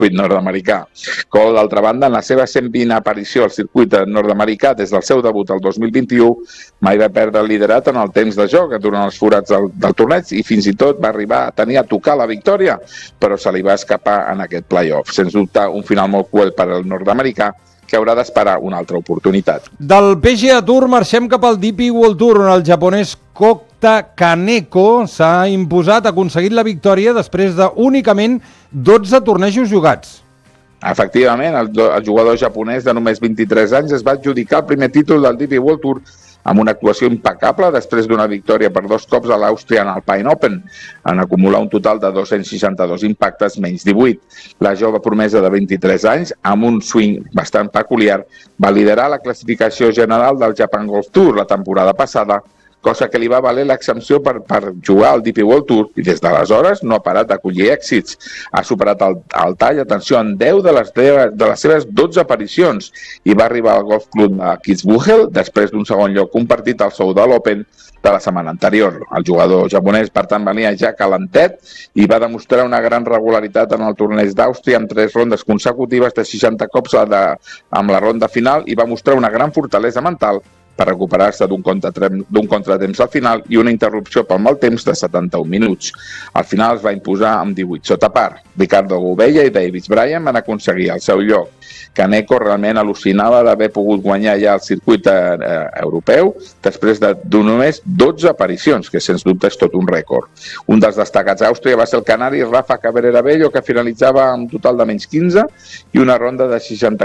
circuit nord-americà. Cole, d'altra banda, en la seva 120 aparició al circuit nord-americà des del seu debut el 2021, mai va perdre el liderat en el temps de joc durant els forats del torneig i fins i tot va arribar a tenir a tocar la victòria, però se li va escapar en aquest play-off. Sens dubte, un final molt cruel per al nord-americà, que haurà d'esperar una altra oportunitat. Del PGA Tour marxem cap al DP World Tour, on el japonès Kota Kaneko s'ha imposat, ha aconseguit la victòria després d'únicament 12 tornejos jugats. Efectivament, el jugador japonès de només 23 anys es va adjudicar el primer títol del DP World Tour amb una actuació impecable després d'una victòria per 2 cops a l'Austrian Alpine Open, en acumular un total de 262 impactes menys 18. La jove promesa de 23 anys, amb un swing bastant peculiar, va liderar la classificació general del Japan Golf Tour la temporada passada, cosa que li va valer l'exempció per jugar al DP World Tour i des d'aleshores no ha parat d'acollir èxits. Ha superat el tall, atenció, en 10 de les seves 12 aparicions i va arribar al Golf Club de Kitzbühel després d'un segon lloc compartit al Soudal Open de la setmana anterior. El jugador japonès, per tant, venia ja calentet i va demostrar una gran regularitat en el torneig d'Àustria amb 3 rondes consecutives de 60 cops amb la ronda final i va mostrar una gran fortalesa mental per recuperar-se d'un contratemps al final i una interrupció pel mal temps de 71 minuts. Al final es va imposar amb 18 sota par. Ricardo Gubella i Davis Bryan van aconseguir el seu lloc. Kaneko realment al·lucinava d'haver pogut guanyar ja el circuit europeu després de només 12 aparicions, que sens dubte és tot un rècord. Un dels destacats a Àustria va ser el canari Rafa Cabrera Bello, que finalitzava amb un total de menys 15 i una ronda de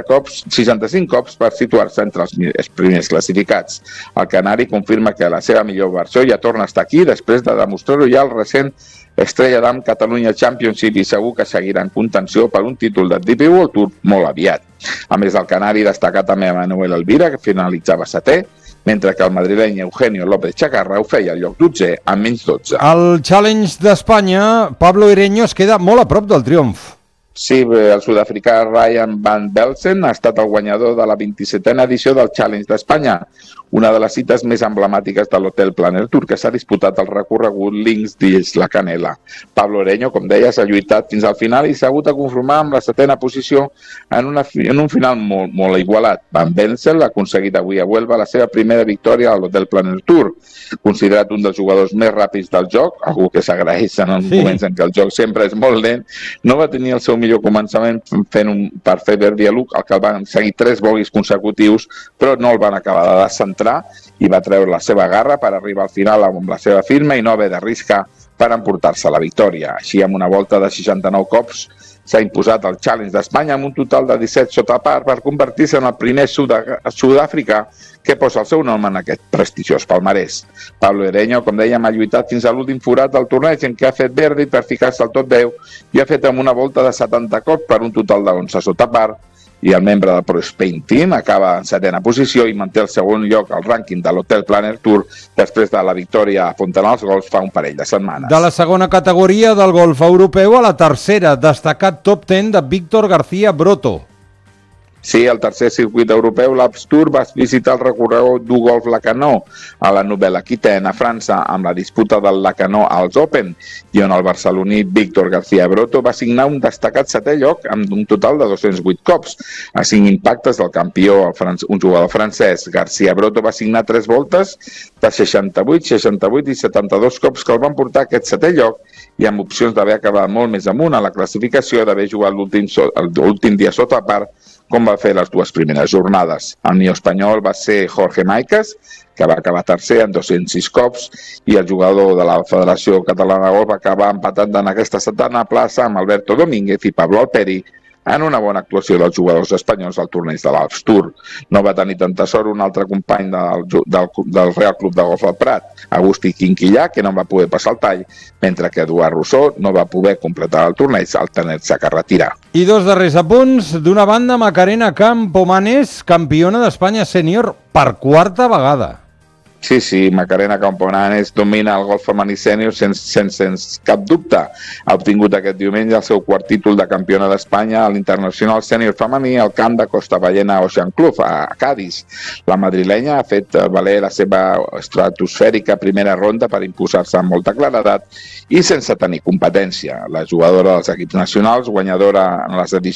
65 cops per situar-se entre els primers classificats. El canari confirma que la seva millor versió ja torna a estar aquí després de demostrar-ho ja al recent Estrella Damm Catalunya Championship i segur que seguirà en contenció per un títol de DP World Tour molt aviat. A més del canari destaca també Manuel Elvira, que finalitzava 7è, mentre que el madrileny Eugenio López Chacarra ho feia al lloc 12è amb menys 12. Al Challenge d'Espanya, Pablo Ereño es queda molt a prop del triomf. Sí, el sud-africà Ryan Van Belsen ha estat el guanyador de la 27a edició del Challenge d'Espanya, una de les cites més emblemàtiques de l'Hotel Planner Tour, que s'ha disputat el recorregut Links d'Isla Canela. Pablo Ereño, com deia, s'ha lluitat fins al final i s'ha hagut de conformar amb la 7a posició en un final molt igualat. Van Belsen ha aconseguit avui a Huelva la seva primera victòria a l'Hotel Planner Tour. Considerat un dels jugadors més ràpids del joc, algú que s'agraeix en els moments en què el joc sempre és molt lent, no va tenir el seu millor començament per fer Verdi a Luc, el que el van seguir 3 boguis consecutius, però no el van acabar de descentrar i va treure la seva garra per arribar al final amb la seva firma i no haver d'arriscar per emportar-se la victòria. Així, amb una volta de 69 cops, s'ha imposat el Challenge d'Espanya amb un total de 17 sota par per convertir-se en el primer sud-africà que posa el seu nom en aquest prestigiós palmarès. Pablo Ereño, com dèiem, ha lluitat fins a l'últim forat del torneig en què ha fet Verdi per ficar-se al top 10 i ha fet amb una volta de 70 cops per un total de 11 sota par, i el membre del Pro Spain Team acaba en 7a posició i manté el segon lloc al rànquing de l'Hotel Planner Tour després de la victòria a Fontanals Golf fa un parell de setmanes. De la segona categoria del golf europeu a la tercera, destacat top 10 de Víctor García Broto. Sí, el tercer circuit europeu, l'Alps Tour, va visitar el recorregut du Golf Lacanau a la Nouvelle-Aquitaine, a França, amb la disputa del Lacanau als Open, i on el barceloní Víctor García Broto va signar un destacat 7è lloc amb un total de 208 cops. A 5 impactes del campió, un jugador francès, García Broto va signar 3 voltes de 68, 68 i 72 cops que el van portar a aquest 7è lloc i amb opcions d'haver acabat molt més amunt a la classificació, d'haver jugat l'últim dia sota part, com va fer les 2 primeres jornades. El neoespanyol va ser Jorge Maicas, que va acabar tercer amb 206 cops, i el jugador de la Federació Catalana de Golf va acabar empatant en aquesta 7a plaça amb Alberto Domínguez i Pablo Alperi, en una bona actuació dels jugadors espanyols al torneig de l'Alps Tour. No va tenir tanta sort un altre company del Real Club de Golf al Prat, Agustí Quinquillà, que no va poder passar el tall, mentre que Eduard Rousseau no va poder completar el torneig al tenir-se que retirar. I 2 darrers apunts. D'una banda, Macarena Campomanes, campiona d'Espanya sènior per 4a vegada. Sí, Macarena Camponanes domina el golf femení sènior sense cap dubte. Ha obtingut aquest diumenge el seu quart títol de campiona d'Espanya a l'Internacional Sènior Femení al camp de Costa Ballena Ocean Club, a Cádiz. La madrilenya ha fet valer la seva estratosfèrica primera ronda per imposar-se amb molta claredat i sense tenir competència. La jugadora dels equips nacionals, guanyadora en les edicions